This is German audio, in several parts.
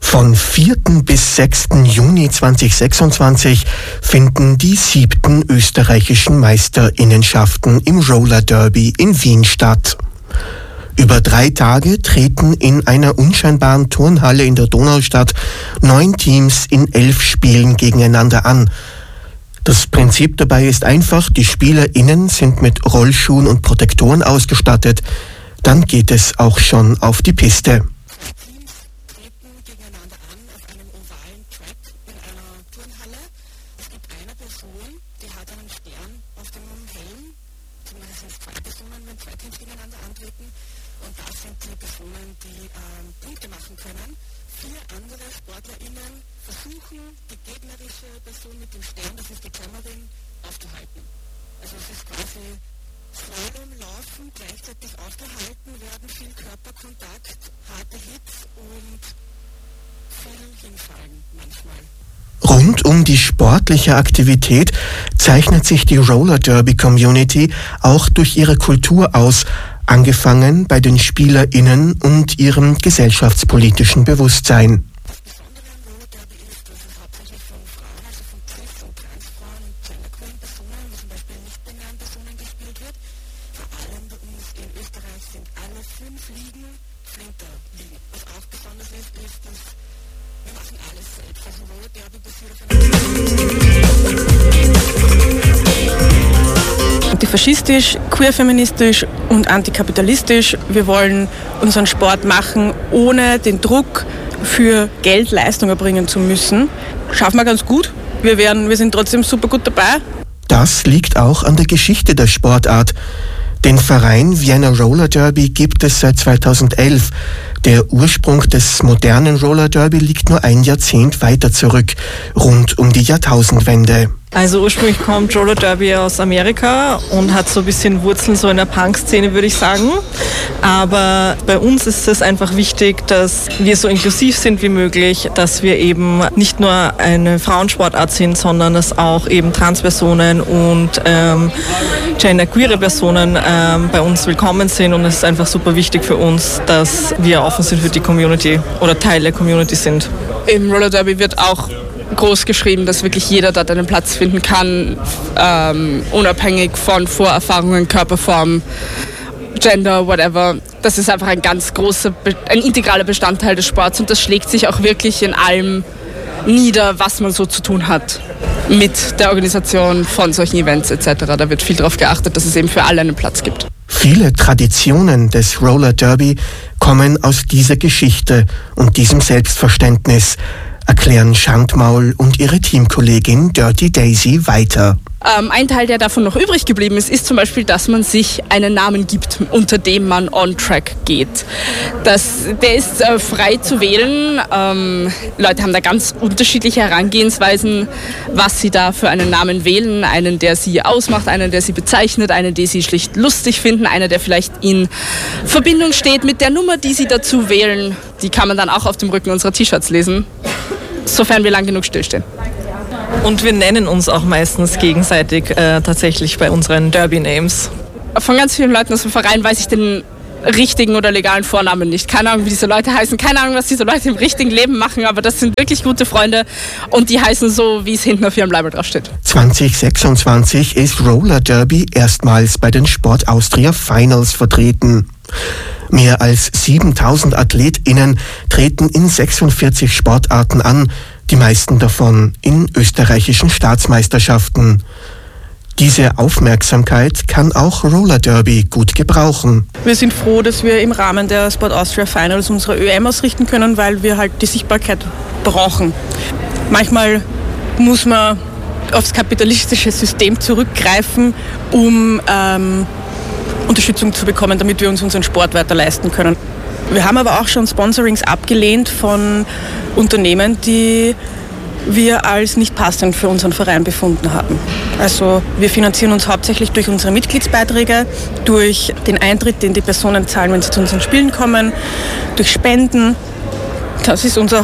Von 4. bis 6. Juni 2026 finden die 7. österreichischen Meisterinnenschaften im Roller Derby in Wien statt. Über 3 Tage treten in einer unscheinbaren Turnhalle in der Donaustadt 9 Teams in 11 Spielen gegeneinander an. Das Prinzip dabei ist einfach, die SpielerInnen sind mit Rollschuhen und Protektoren ausgestattet. Dann geht es auch schon auf die Piste. Rund um die sportliche Aktivität zeichnet sich die Roller Derby Community auch durch ihre Kultur aus, angefangen bei den SpielerInnen und ihrem gesellschaftspolitischen Bewusstsein. Antifaschistisch, queerfeministisch und antikapitalistisch. Wir wollen unseren Sport machen, ohne den Druck für Geld Leistung erbringen zu müssen. Schaffen wir ganz gut. Wir sind trotzdem super gut dabei. Das liegt auch an der Geschichte der Sportart. Den Verein Vienna Roller Derby gibt es seit 2011. Der Ursprung des modernen Roller Derby liegt nur ein Jahrzehnt weiter zurück, rund um die Jahrtausendwende. Also ursprünglich kommt Roller Derby aus Amerika und hat so ein bisschen Wurzeln so in der Punk-Szene, würde ich sagen. Aber bei uns ist es einfach wichtig, dass wir so inklusiv sind wie möglich, dass wir eben nicht nur eine Frauensportart sind, sondern dass auch eben Transpersonen und genderqueere Personen bei uns willkommen sind. Und es ist einfach super wichtig für uns, dass wir offen sind für die Community oder Teil der Community sind. Im Roller Derby wird auch groß geschrieben, dass wirklich jeder dort einen Platz finden kann, unabhängig von Vorerfahrungen, Körperform, Gender, whatever. Das ist einfach ein ganz großer, ein integraler Bestandteil des Sports und das schlägt sich auch wirklich in allem nieder, was man so zu tun hat mit der Organisation von solchen Events etc. Da wird viel darauf geachtet, dass es eben für alle einen Platz gibt. Viele Traditionen des Roller Derby kommen aus dieser Geschichte und diesem Selbstverständnis, erklären Schandmaul und ihre Teamkollegin Dirty Daisy weiter. Ein Teil, der davon noch übrig geblieben ist, ist zum Beispiel, dass man sich einen Namen gibt, unter dem man on-track geht. Der ist frei zu wählen. Leute haben da ganz unterschiedliche Herangehensweisen, was sie da für einen Namen wählen. Einen, der sie ausmacht, einen, der sie bezeichnet, einen, den sie schlicht lustig finden, einer, der vielleicht in Verbindung steht mit der Nummer, die sie dazu wählen. Die kann man dann auch auf dem Rücken unserer T-Shirts lesen, sofern wir lang genug stillstehen. Und wir nennen uns auch meistens gegenseitig tatsächlich bei unseren Derby-Names. Von ganz vielen Leuten aus dem Verein weiß ich den richtigen oder legalen Vornamen nicht. Keine Ahnung, wie diese Leute heißen, keine Ahnung, was diese Leute im richtigen Leben machen, aber das sind wirklich gute Freunde und die heißen so, wie es hinten auf ihrem Label drauf steht. 2026 ist Roller Derby erstmals bei den Sport Austria Finals vertreten. Mehr als 7000 AthletInnen treten in 46 Sportarten an, die meisten davon in österreichischen Staatsmeisterschaften. Diese Aufmerksamkeit kann auch Roller Derby gut gebrauchen. Wir sind froh, dass wir im Rahmen der Sport Austria Finals unsere ÖM ausrichten können, weil wir halt die Sichtbarkeit brauchen. Manchmal muss man aufs kapitalistische System zurückgreifen, um Unterstützung zu bekommen, damit wir uns unseren Sport weiter leisten können. Wir haben aber auch schon Sponsorings abgelehnt von Unternehmen, die wir als nicht passend für unseren Verein befunden haben. Also wir finanzieren uns hauptsächlich durch unsere Mitgliedsbeiträge, durch den Eintritt, den die Personen zahlen, wenn sie zu unseren Spielen kommen, durch Spenden. Das ist unsere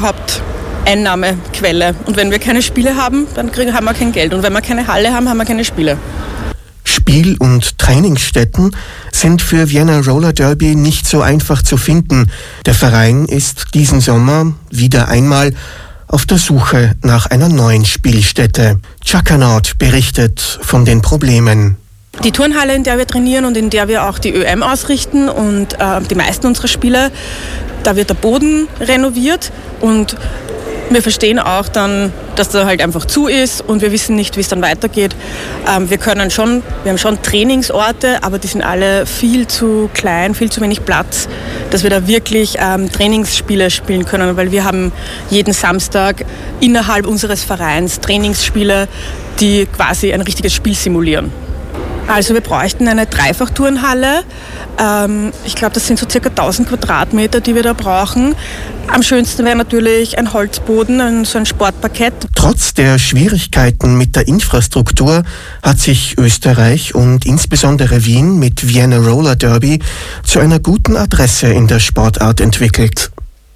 Haupteinnahmequelle. Und wenn wir keine Spiele haben, dann haben wir kein Geld. Und wenn wir keine Halle haben, haben wir keine Spiele. Spiel- und Trainingsstätten sind für Vienna Roller Derby nicht so einfach zu finden. Der Verein ist diesen Sommer wieder einmal auf der Suche nach einer neuen Spielstätte. Chakanaut berichtet von den Problemen. Die Turnhalle, in der wir trainieren und in der wir auch die ÖM ausrichten und die meisten unserer Spiele, da wird der Boden renoviert und wir verstehen auch dann, dass da halt einfach zu ist und wir wissen nicht, wie es dann weitergeht. Wir haben schon Trainingsorte, aber die sind alle viel zu klein, viel zu wenig Platz, dass wir da wirklich Trainingsspiele spielen können, weil wir haben jeden Samstag innerhalb unseres Vereins Trainingsspiele, die quasi ein richtiges Spiel simulieren. Also wir bräuchten eine Dreifachturnhalle. Ich glaube, das sind so circa 1000 Quadratmeter, die wir da brauchen. Am schönsten wäre natürlich ein Holzboden, so ein Sportparkett. Trotz der Schwierigkeiten mit der Infrastruktur hat sich Österreich und insbesondere Wien mit Vienna Roller Derby zu einer guten Adresse in der Sportart entwickelt.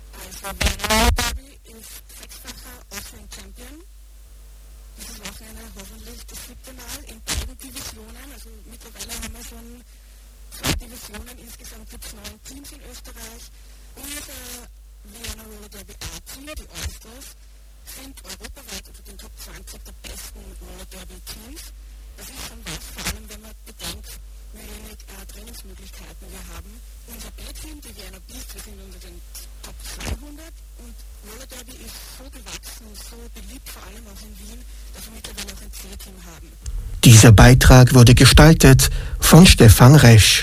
Insgesamt gibt es 9 Teams in Österreich und Vienna Roller Derby A-Team, die Allstars, sind europaweit unter den Top 20 der besten Roller Derby Teams. Das ist schon was, vor allem wenn man bedenkt, wie wenig Trainingsmöglichkeiten wir haben. Unser B-Team, die Vienna Beast, wir sind unter den Top 200 und Roller Derby ist so gewachsen und so beliebt, vor allem auch in Wien, dass wir mittlerweile auch ein C-Team haben. Dieser Beitrag wurde gestaltet von Stefan Resch.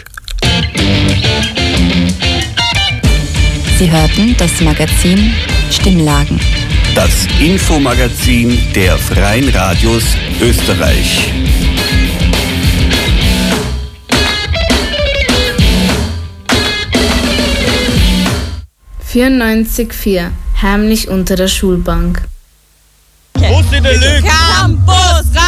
Sie hörten das Magazin Stimmlagen. Das Infomagazin der Freien Radios Österreich. »94.4 Heimlich unter der Schulbank«. Campus